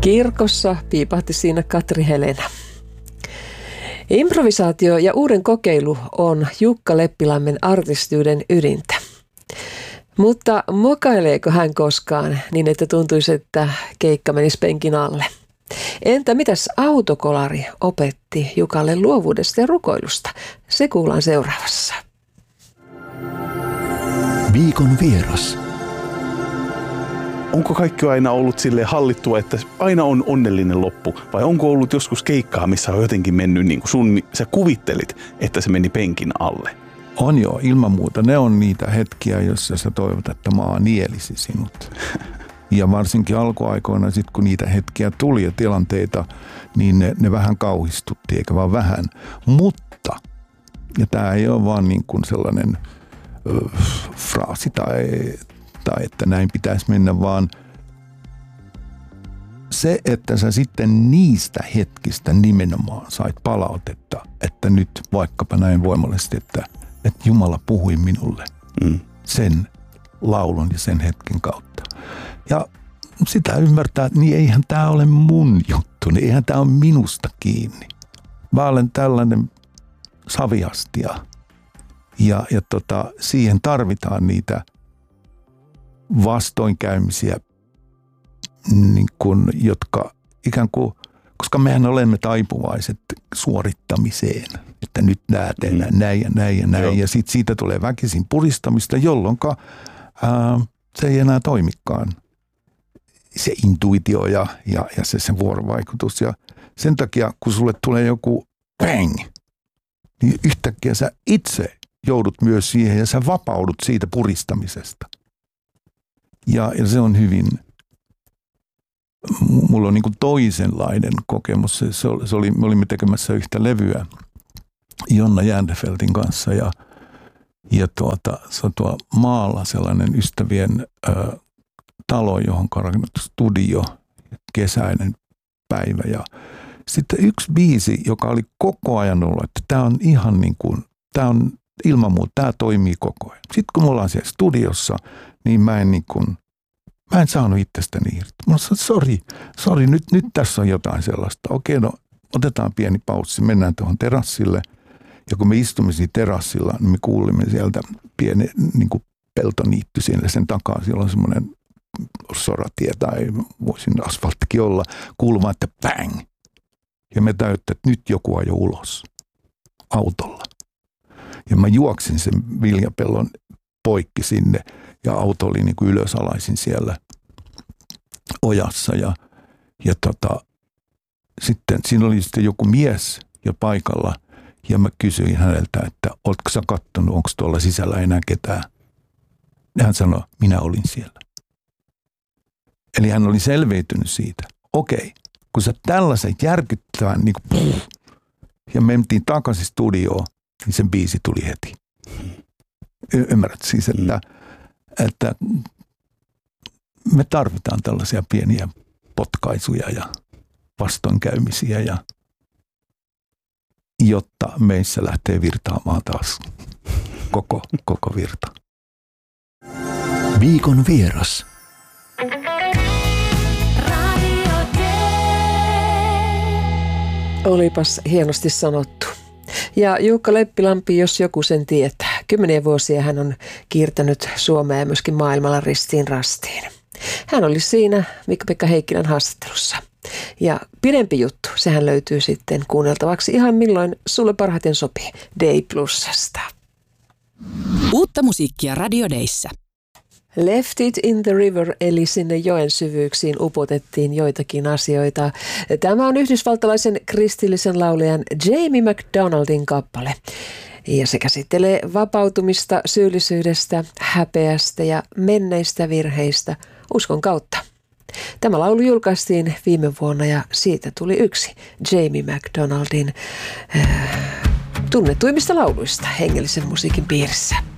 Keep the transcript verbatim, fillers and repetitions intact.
Kirkossa piipahti siinä Katri Helena. Improvisaatio ja uuden kokeilu on Jukka Leppilammen artistiyden ydintä. Mutta mokaileeko hän koskaan niin, että tuntuisi, että keikka menisi penkin alle? Entä mitäs autokolari opetti Jukalle luovuudesta ja rukoilusta? Se kuullaan seuraavassa. Viikon vieras. Onko kaikki aina ollut silleen hallittua, että aina on onnellinen loppu? Vai onko ollut joskus keikkaa, missä on jotenkin mennyt niin kuin sun, sä kuvittelit, että se meni penkin alle? On joo, ilman muuta. Ne on niitä hetkiä, joissa sä toivot, että maa nielisi sinut. Ja varsinkin alkuaikoina, sit kun niitä hetkiä tuli ja tilanteita, niin ne, ne vähän kauhistutti, eikä vaan vähän. Mutta, ja tämä ei ole vaan niin kuin sellainen ö, fraasi tai, tai että näin pitäisi mennä, vaan se, että sä sitten niistä hetkistä nimenomaan sait palautetta, että nyt vaikkapa näin voimallisesti, että, että Jumala puhui minulle mm. sen laulun ja sen hetken kautta. Ja sitä ymmärtää, että niin eihän tämä ole mun juttu, niin eihän tämä ole minusta kiinni. Mä olen tällainen saviastia ja, ja tota, siihen tarvitaan niitä vastoinkäymisiä, niin kun, jotka ikään kuin, koska mehän olemme taipuvaiset suorittamiseen, että nyt nää tehdään mm. näin ja näin ja näin. Joo. Ja sitten siitä tulee väkisin puristamista, jolloin ää, se ei enää toimikaan. Se intuitio ja, ja, ja se, se vuorovaikutus. Ja sen takia, kun sulle tulee joku bang, niin yhtäkkiä sä itse joudut myös siihen ja sä vapaudut siitä puristamisesta. Ja, ja se on hyvin, mulla on niin kuin toisenlainen kokemus. Se, se oli, se oli, me olimme tekemässä yhtä levyä Jonna Jändefeltin kanssa ja, ja tuota, se on tuo maalla sellainen ystävien ö, talo, johon on rakennettu studio, kesäinen päivä. Ja sitten yksi biisi, joka oli koko ajan ollut, että tämä on ihan niin kuin, tämä on ilman muuta, tämä toimii koko ajan. Sitten kun me ollaan siellä studiossa, niin mä en niin kuin, mä en saanut itsestäni irti. Mä sanoin, sori, sori, nyt, nyt tässä on jotain sellaista. Okei, no otetaan pieni paussi, mennään tuohon terassille. Ja kun me istumme siinä terassilla, niin me kuulimme sieltä pieni niin kuin peltoniitty siellä sen takaa. Siellä on semmoinen soratie tai voisin asfalttikin olla. Kuulumaan, että bang. Ja me täyttä, että nyt joku ajoi ulos autolla. Ja mä juoksin sen viljapellon poikki sinne ja auto oli niin kuin ylösalaisin siellä ojassa. Ja, ja tota, sitten siinä oli sitten joku mies jo paikalla ja mä kysyin häneltä, että oletko sä kattonut, onko tuolla sisällä enää ketään. Ja hän sanoi, minä olin siellä. Eli hän oli selviytynyt siitä. Okei, kun sä tällaisen järkyttävän niin kuin puh, ja mentiin takaisin studioon, niin sen biisi tuli heti. Y- ymmärrät siis, että, mm. että me tarvitaan tällaisia pieniä potkaisuja ja vastoinkäymisiä, ja, jotta meissä lähtee virtaamaan taas koko, koko virta. Viikon vieras. Olipas hienosti sanottu. Ja Jukka Leppilampi, jos joku sen tietää. Kymmeniä vuosia hän on kiirtänyt Suomea ja myöskin maailmalla ristiin rastiin. Hän oli siinä Mikko-Pekka Heikkilän haastattelussa. Ja pidempi juttu, sehän löytyy sitten kuunneltavaksi ihan milloin sulle parhaiten sopii Day Plusasta. Uutta musiikkia Radio Dayssä. Left it in the river, eli sinne joen syvyyksiin upotettiin joitakin asioita. Tämä on yhdysvaltalaisen kristillisen laulajan Jamie McDonaldin kappale. Ja se käsittelee vapautumista syyllisyydestä, häpeästä ja menneistä virheistä uskon kautta. Tämä laulu julkaistiin viime vuonna ja siitä tuli yksi Jamie McDonaldin äh, tunnetuimmista lauluista hengellisen musiikin piirissä.